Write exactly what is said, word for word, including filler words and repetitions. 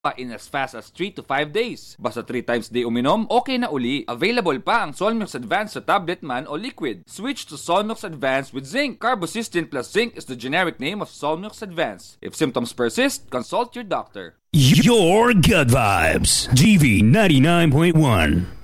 in as fast as three to five days. Basta three times day uminom, okay na uli. Available pa ang Solmux Advanced sa tablet man o liquid. Switch to Solmux Advanced with zinc. Carbocisteine plus zinc is the generic name of Solmux Advanced. If symptoms persist, consult your doctor. Your Gut Vibes, G V ninety-nine point one.